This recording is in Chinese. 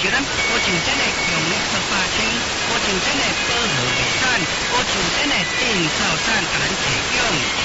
就咱保证真的强力突发青，保证真的保护卫生，保证真的电造产甲咱提供。